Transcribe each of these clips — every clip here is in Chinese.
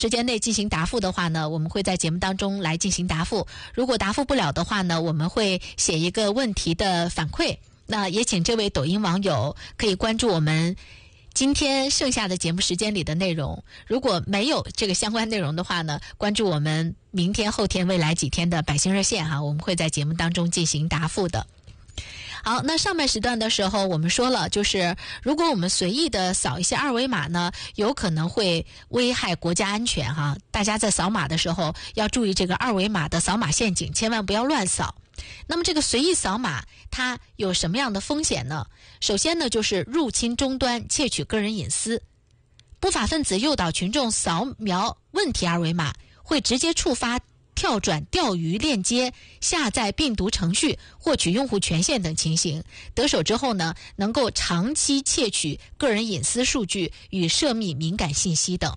时间内进行答复的话呢，我们会在节目当中来进行答复。如果答复不了的话呢，我们会写一个问题的反馈。那也请这位抖音网友可以关注我们今天剩下的节目时间里的内容。如果没有这个相关内容的话呢，关注我们明天、后天、未来几天的百姓热线哈，我们会在节目当中进行答复的。好，那上半时段的时候我们说了，就是如果我们随意的扫一些二维码呢，有可能会危害国家安全哈。大家在扫码的时候要注意这个二维码的扫码陷阱，千万不要乱扫。那么这个随意扫码它有什么样的风险呢？首先呢，就是入侵终端，窃取个人隐私。不法分子诱导群众扫描问题二维码，会直接触发跳转钓鱼链接、下载病毒程序、获取用户权限等情形。得手之后呢，能够长期窃取个人隐私数据与涉密敏感信息等。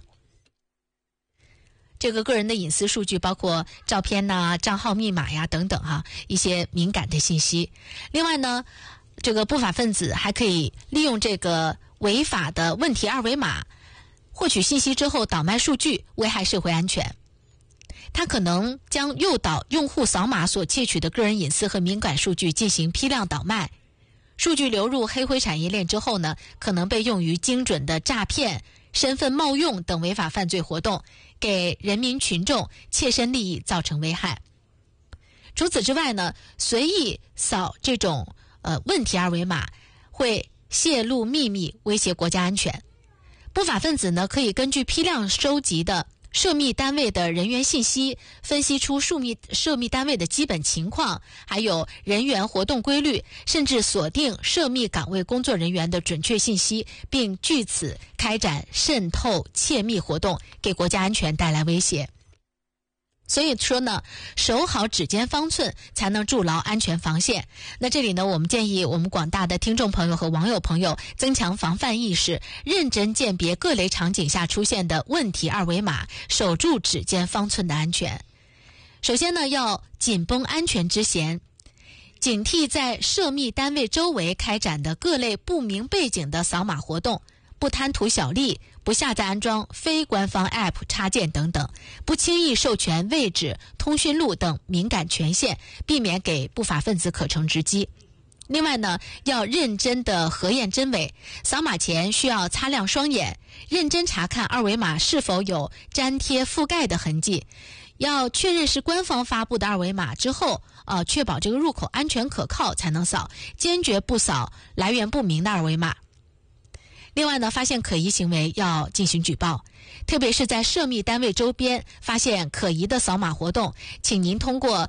这个个人的隐私数据包括照片呐、账号密码呀等等哈，一些敏感的信息。另外呢，这个不法分子还可以利用这个违法的问题二维码获取信息之后倒卖数据，危害社会安全。他可能将诱导用户扫码所窃取的个人隐私和敏感数据进行批量倒卖，数据流入黑灰产业链之后呢，可能被用于精准的诈骗、身份冒用等违法犯罪活动，给人民群众切身利益造成危害。除此之外呢，随意扫这种问题二维码会泄露秘密，威胁国家安全。不法分子呢，可以根据批量收集的涉密单位的人员信息，分析出涉密单位的基本情况，还有人员活动规律，甚至锁定涉密岗位工作人员的准确信息，并据此开展渗透窃密活动，给国家安全带来威胁。所以说呢，守好指尖方寸，才能筑牢安全防线。那这里呢，我们建议我们广大的听众朋友和网友朋友增强防范意识，认真鉴别各类场景下出现的问题二维码，守住指尖方寸的安全。首先呢，要紧绷安全之弦，警惕在涉密单位周围开展的各类不明背景的扫码活动，不贪图小利，不下载安装非官方 App 插件等等，不轻易授权位置、通讯录等敏感权限，避免给不法分子可乘之机。另外呢，要认真的核验真伪，扫码前需要擦亮双眼，认真查看二维码是否有粘贴覆盖的痕迹。要确认是官方发布的二维码之后，确保这个入口安全可靠才能扫，坚决不扫来源不明的二维码。另外呢，发现可疑行为要进行举报，特别是在涉密单位周边发现可疑的扫码活动，请您通过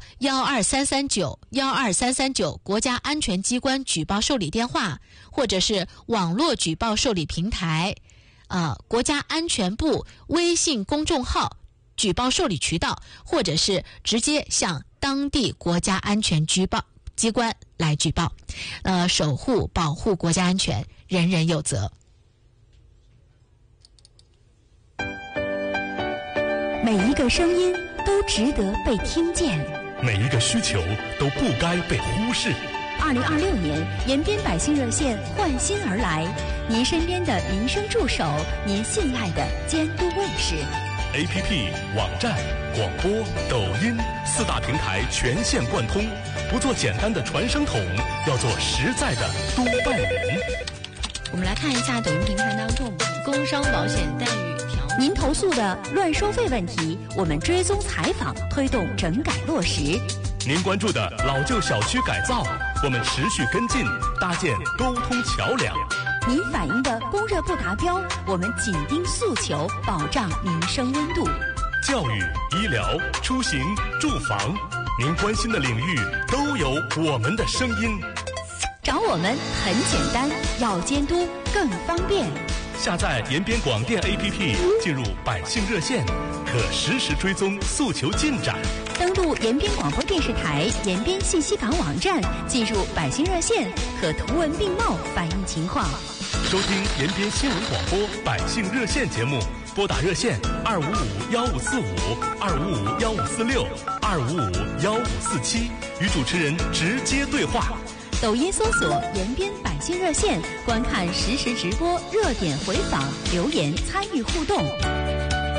12339国家安全机关举报受理电话，或者是网络举报受理平台、国家安全部微信公众号举报受理渠道，或者是直接向当地国家安全机关来举报。守护保护国家安全，人人有责。 每一个声音都值得被听见， 每一个需求都不该被忽视。 2026年，延边百姓热线换新而来，您身边的民生助手，您信赖的监督卫士。 APP、网站、广播、抖音4大平台全线贯通，不做简单的传声筒，要做实在的督办人。 我们来看一下抖音平台当中工伤保险待遇条您投诉的乱收费问题，我们追踪采访，推动整改落实。 您关注的老旧小区改造，我们持续跟进，搭建沟通桥梁。 您反映的供热不达标，我们紧盯诉求，保障民生温度。 教育、医疗、出行、住房，您关心的领域都有我们的声音。 找我们很简单，要监督更方便。 下载延边广电 APP， 进入百姓热线，可实时追踪诉求进展。 登录延边广播电视台延边信息港网站，进入百姓热线，可图文并茂反映情况。 收听延边新闻广播百姓热线节目，拨打热线255-1545、255-1546、255-1547，与主持人直接对话。 抖音搜索延边百姓热线，观看实时直播、热点回访、留言参与互动。